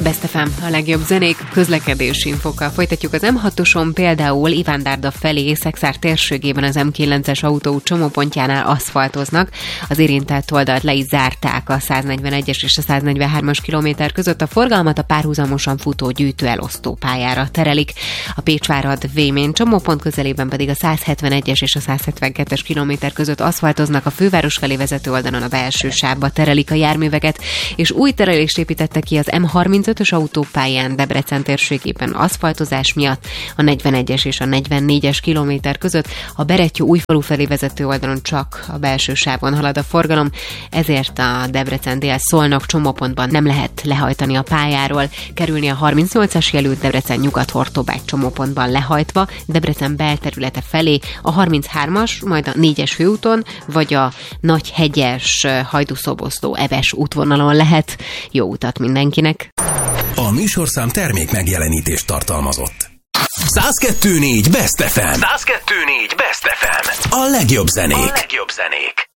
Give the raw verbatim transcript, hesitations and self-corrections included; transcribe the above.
Best ef em, a legjobb zenék, közlekedési infokkal folytatjuk. Az em hatoson például Iván-Dárda felé Szekszár térségében az em kilences autóút csomópontjánál aszfaltoznak. Az érintett oldalt le is zárták a száznegyvenegyes és a száznegyvenhármas kilométer között. A forgalmat a párhuzamosan futó gyűjtő elosztó pályára terelik. A Pécsvárad-Vémén csomópont közelében pedig a százhetvenegyes és a százhetvenkettes kilométer között aszfaltoznak. A főváros felé vezető oldalon a belső sávba terelik a járműveket, és új terelést építettek ki az em harmincötös autópályán Debrecen térségében aszfaltozás miatt a negyvenegyes és a negyvennégyes kilométer között. A Berettyó-Újfalu felé vezető oldalon csak a belső sávon halad a forgalom, ezért a Debrecen dél-Szolnok csomópontban nem lehet lehajtani a pályáról, kerülni a harmincnyolcas jelült Debrecen Nyugat-Hortobágy csomópontban lehajtva, Debrecen belterülete felé a harminchármas, majd a négyes főúton, vagy a Nagyhegyes Hajdúszoboszló Eves útvonalon lehet. Jó utat mindenkinek! A műsorszám termék megjelenítést tartalmazott. száz kettő négy Best ef em. száz kettő négy Best ef em. A legjobb zenék. A legjobb zenék.